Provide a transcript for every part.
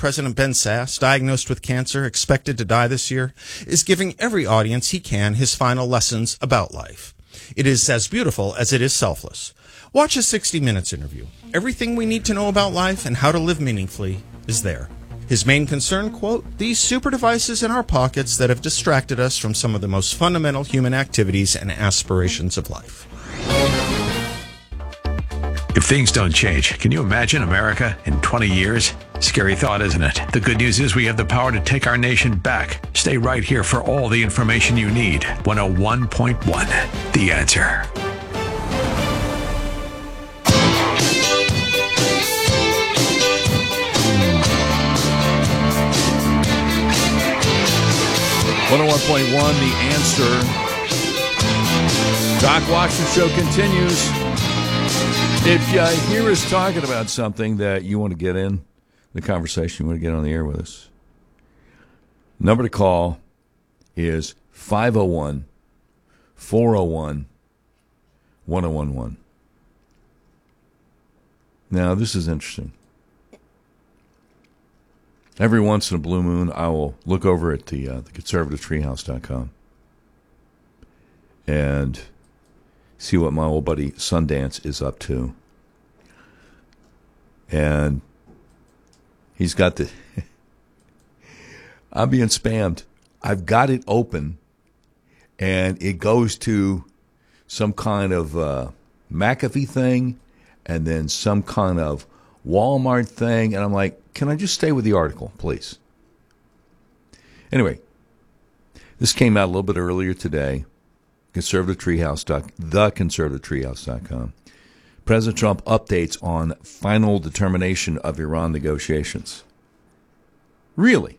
President Ben Sasse, diagnosed with cancer, expected to die this year, is giving every audience he can his final lessons about life. It is as beautiful as it is selfless. Watch a 60 Minutes interview. Everything we need to know about life and how to live meaningfully is there. His main concern, quote, these super devices in our pockets that have distracted us from some of the most fundamental human activities and aspirations of life. If things don't change, can you imagine America in 20 years? Scary thought, isn't it? The good news is we have the power to take our nation back. Stay right here for all the information you need. 101.1, The Answer. .1, The Answer. Doc Washington Show continues. If you hear us talking about something that you want to get in the conversation, you want to get on the air with us, number to call is 501-401-1011. Now, this is interesting. Every once in a blue moon, I will look over at the conservativetreehouse.com and see what my old buddy Sundance is up to. And he's got the... I'm being spammed. I've got it open, and it goes to some kind of McAfee thing and then some kind of Walmart thing. And I'm like, can I just stay with the article, please? Anyway, this came out a little bit earlier today. TheConservativeTreehouse.com. President Trump updates on final determination of Iran negotiations. Really?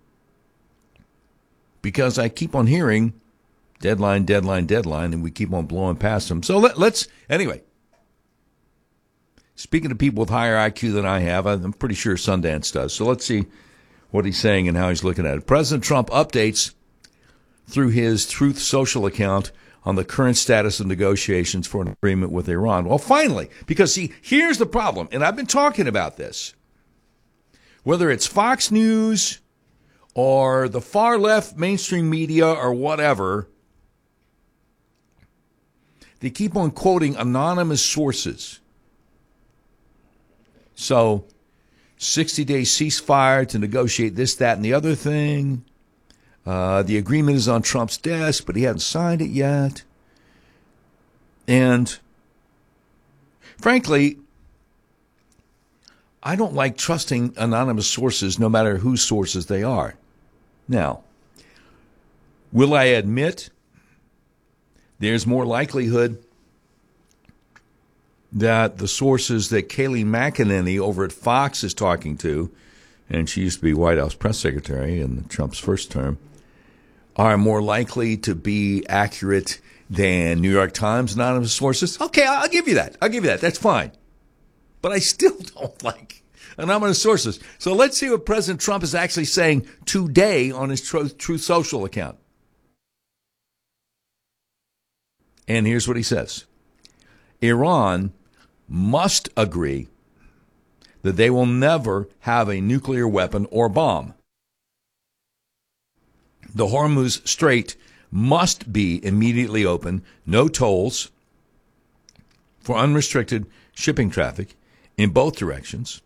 Because I keep on hearing deadline, and we keep on blowing past them. So let's, anyway. Speaking of people with higher IQ than I have, I'm pretty sure Sundance does. So let's see what he's saying and how he's looking at it. President Trump updates through his Truth Social account on the current status of negotiations for an agreement with Iran. Well, finally, because see, here's the problem, and I've been talking about this. Whether it's Fox News or the far left mainstream media or whatever, they keep on quoting anonymous sources. So, 60-day ceasefire to negotiate this, that, and the other thing. The agreement is on Trump's desk, but he hasn't signed it yet. And, frankly, I don't like trusting anonymous sources, no matter whose sources they are. Now, will I admit there's more likelihood that the sources that Kayleigh McEnany over at Fox is talking to, and she used to be White House press secretary in Trump's first term, are more likely to be accurate than New York Times anonymous sources? Okay, I'll give you that. That's fine. But I still don't like anonymous sources. So let's see what President Trump is actually saying today on his Truth Social account. And here's what he says. Iran must agree that they will never have a nuclear weapon or bomb. The Hormuz Strait must be immediately open, no tolls, for unrestricted shipping traffic in both directions.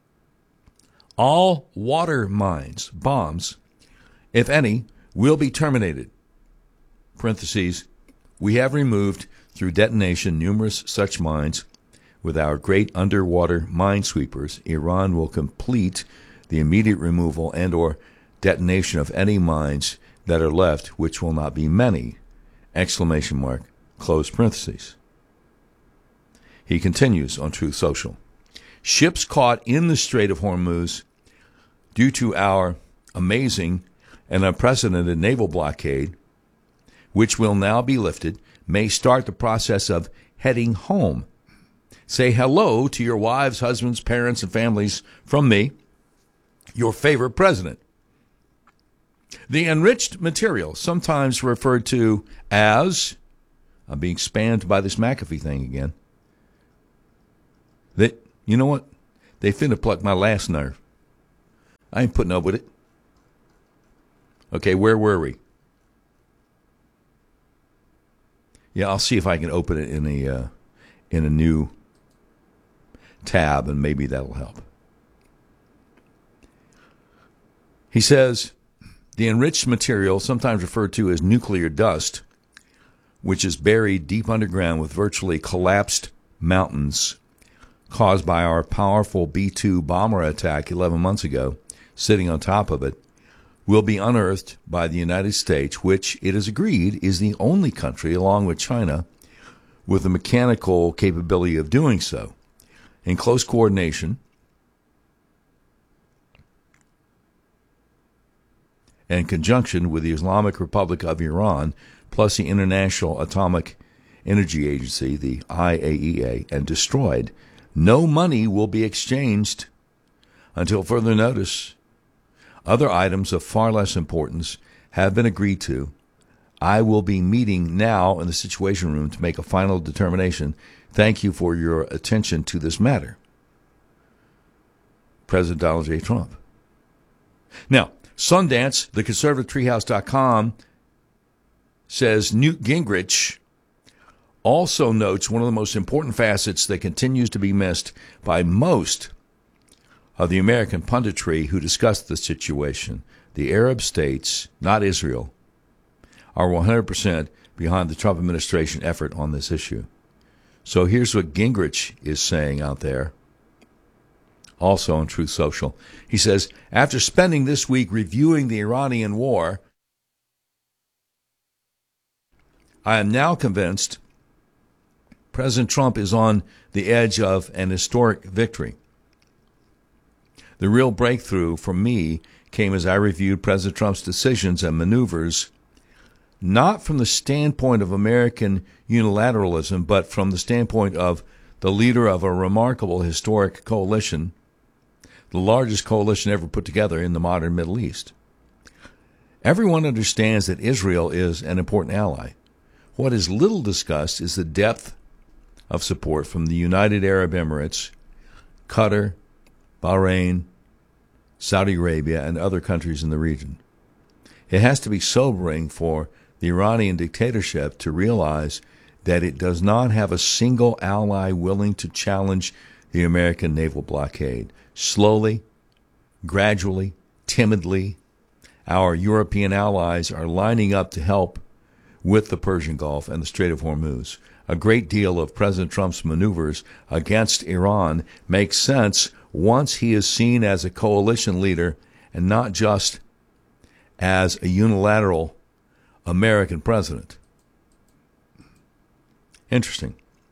All water mines, bombs, if any, will be terminated. Parentheses, we have removed through detonation numerous such mines. With our great underwater minesweepers, Iran will complete the immediate removal and or detonation of any mines that are left, which will not be many, ! Close parentheses. He continues on Truth Social. Ships caught in the Strait of Hormuz due to our amazing and unprecedented naval blockade, which will now be lifted, may start the process of heading home. Say hello to your wives, husbands, parents, and families from me, your favorite president. The enriched material, sometimes referred to as, I'm being spammed by this McAfee thing again. You know what? They finna pluck my last nerve. I ain't putting up with it. Okay, where were we? Yeah, I'll see if I can open it in a new tab, and maybe that'll help. He says, the enriched material, sometimes referred to as nuclear dust, which is buried deep underground with virtually collapsed mountains caused by our powerful B-2 bomber attack 11 months ago, sitting on top of it, will be unearthed by the United States, which, it is agreed, is the only country, along with China, with the mechanical capability of doing so. In close coordination and conjunction with the Islamic Republic of Iran, plus the International Atomic Energy Agency, the IAEA, and destroyed. No money will be exchanged until further notice. Other items of far less importance have been agreed to. I will be meeting now in the Situation Room to make a final determination. Thank you for your attention to this matter. President Donald J. Trump. Now, Sundance, theconservativetreehouse.com, says Newt Gingrich also notes one of the most important facets that continues to be missed by most of the American punditry who discussed the situation. The Arab states, not Israel, are 100% behind the Trump administration effort on this issue. So here's what Gingrich is saying out there, also on Truth Social. He says, after spending this week reviewing the Iranian war, I am now convinced President Trump is on the edge of an historic victory. The real breakthrough for me came as I reviewed President Trump's decisions and maneuvers, not from the standpoint of American unilateralism, but from the standpoint of the leader of a remarkable historic coalition, the largest coalition ever put together in the modern Middle East. Everyone understands that Israel is an important ally. What is little discussed is the depth of support from the United Arab Emirates, Qatar, Bahrain, Saudi Arabia, and other countries in the region. It has to be sobering for the Iranian dictatorship to realize that it does not have a single ally willing to challenge the American naval blockade. Slowly, gradually, timidly, our European allies are lining up to help with the Persian Gulf and the Strait of Hormuz. A great deal of President Trump's maneuvers against Iran makes sense once he is seen as a coalition leader and not just as a unilateral American president. Interesting.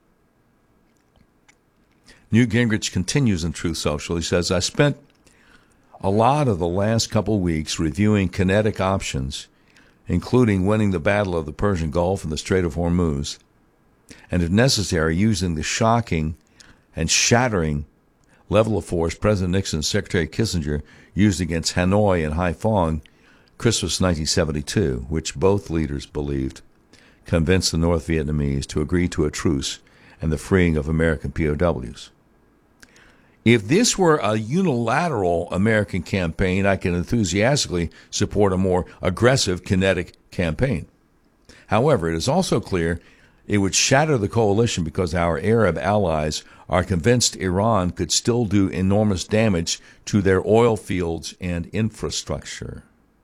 Newt Gingrich continues in Truth Social. He says, I spent a lot of the last couple weeks reviewing kinetic options, including winning the Battle of the Persian Gulf and the Strait of Hormuz, and if necessary, using the shocking and shattering level of force President Nixon and Secretary Kissinger used against Hanoi and Haiphong Christmas 1972, which both leaders believed convinced the North Vietnamese to agree to a truce and the freeing of American POWs. If this were a unilateral American campaign, I can enthusiastically support a more aggressive kinetic campaign. However, it is also clear it would shatter the coalition because our Arab allies are convinced Iran could still do enormous damage to their oil fields and infrastructure.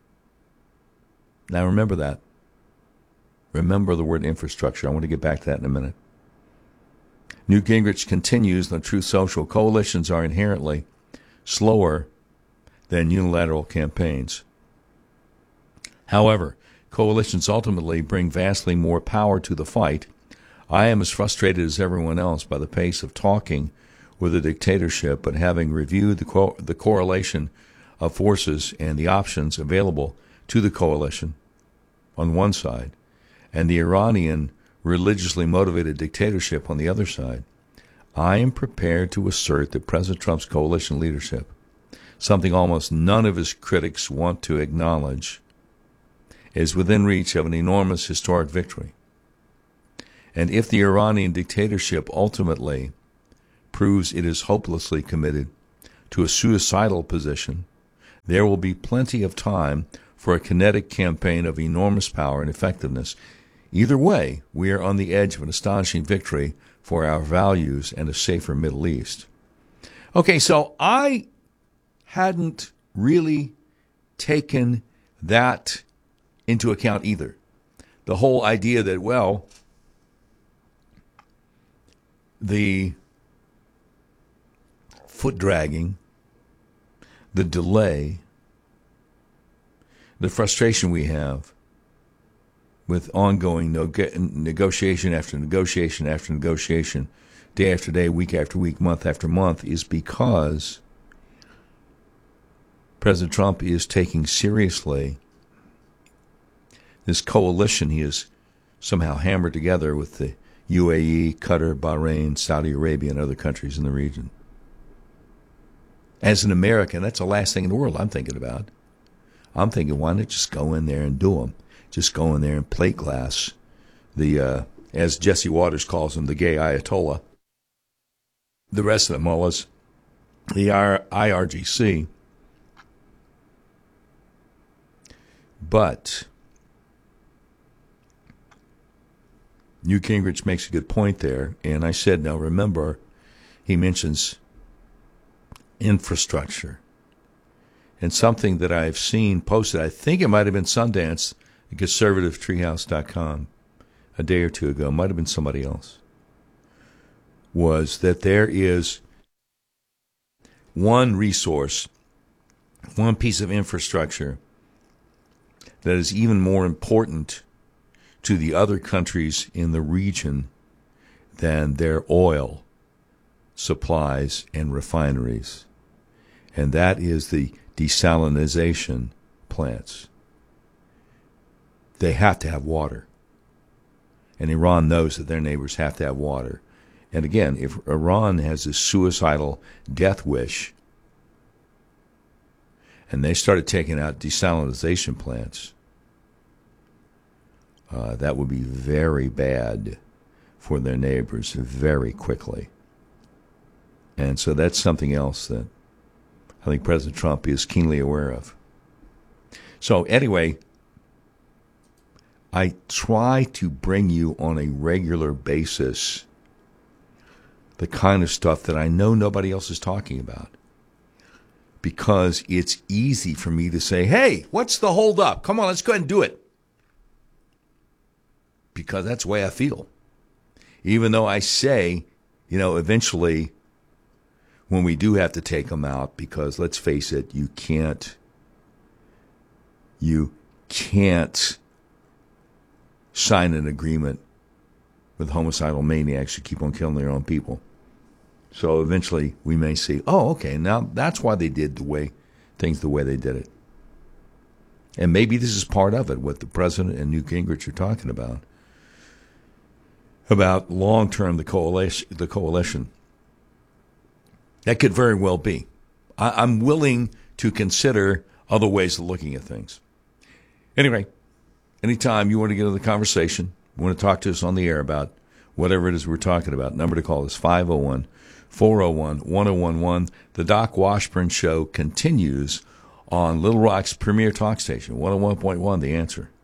Now remember that. Remember the word infrastructure. I want to get back to that in a minute. Newt Gingrich continues on Truth Social. Coalitions are inherently slower than unilateral campaigns. However, coalitions ultimately bring vastly more power to the fight. I am as frustrated as everyone else by the pace of talking with the dictatorship, but having reviewed the correlation of forces and the options available to the coalition on one side, and the Iranian religiously motivated dictatorship on the other side, I am prepared to assert that President Trump's coalition leadership, something almost none of his critics want to acknowledge, is within reach of an enormous historic victory. And if the Iranian dictatorship ultimately proves it is hopelessly committed to a suicidal position, there will be plenty of time for a kinetic campaign of enormous power and effectiveness. Either way, we are on the edge of an astonishing victory for our values and a safer Middle East. Okay, so I hadn't really taken that into account either. The whole idea that, well, the foot dragging, the delay, the frustration we have with ongoing negotiation after negotiation after negotiation, day after day, week after week, month after month, is because President Trump is taking seriously this coalition he has somehow hammered together with the UAE, Qatar, Bahrain, Saudi Arabia, and other countries in the region. As an American, that's the last thing in the world I'm thinking about. I'm thinking, why not just go in there and do them? Just go in there and plate glass the, as Jesse Waters calls him, the gay Ayatollah, the rest of the mullahs, the IRGC. But Newt Gingrich makes a good point there, and I said, now remember, he mentions infrastructure. And something that I've seen posted, I think it might have been Sundance, at conservativetreehouse.com, a day or two ago, it might have been somebody else, was that there is one resource, one piece of infrastructure that is even more important to the other countries in the region than their oil supplies and refineries. And that is the desalination plants. They have to have water. And Iran knows that their neighbors have to have water. And again, if Iran has a suicidal death wish and they started taking out desalination plants, that would be very bad for their neighbors very quickly. And so that's something else that I think President Trump is keenly aware of. So anyway, I try to bring you on a regular basis the kind of stuff that I know nobody else is talking about, because it's easy for me to say, hey, what's the holdup? Come on, let's go ahead and do it. Because that's the way I feel. Even though I say, eventually when we do have to take them out, because let's face it, you can't sign an agreement with homicidal maniacs who keep on killing their own people. So eventually we may see, oh, okay, now that's why they did things the way they did it. And maybe this is part of it, what the president and Newt Gingrich are talking about long-term the coalition. That could very well be. I'm willing to consider other ways of looking at things. Anyway, anytime you want to get into the conversation, you want to talk to us on the air about whatever it is we're talking about, number to call is 501-401-1011. The Doc Washburn Show continues on Little Rock's premier talk station, 101.1 The Answer.